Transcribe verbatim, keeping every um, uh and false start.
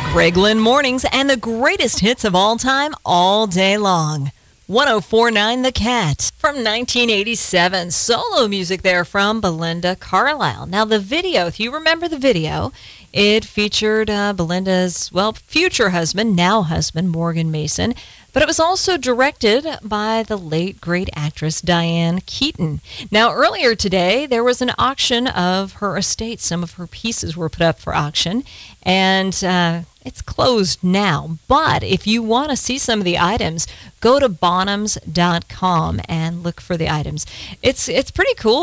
Greg Lynn Mornings and the greatest hits of all time all day long. one oh four point nine The Cat from nineteen eighty-seven. Solo music there from Belinda Carlisle. Now the video, if you remember the video, it featured uh, Belinda's, well, future husband, now husband, Morgan Mason. But it was also directed by the late great actress Diane Keaton. Now, earlier today, there was an auction of her estate. Some of her pieces were put up for auction, and uh, it's closed now. But if you want to see some of the items, go to bonhams dot com and look for the items. It's it's pretty cool.